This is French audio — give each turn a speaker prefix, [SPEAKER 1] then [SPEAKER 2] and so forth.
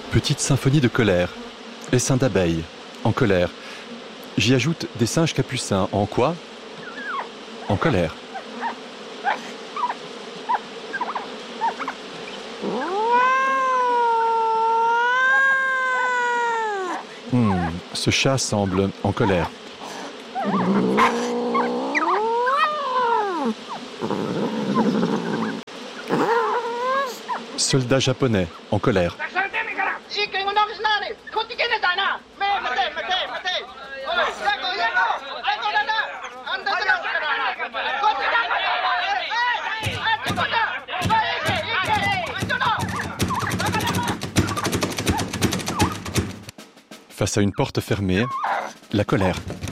[SPEAKER 1] Petite symphonie de colère. Essaim d'abeilles, en colère. J'y ajoute des singes capucins, en quoi? En colère. Ce chat semble en colère. Soldat japonais, en colère. Face à une porte fermée, la colère.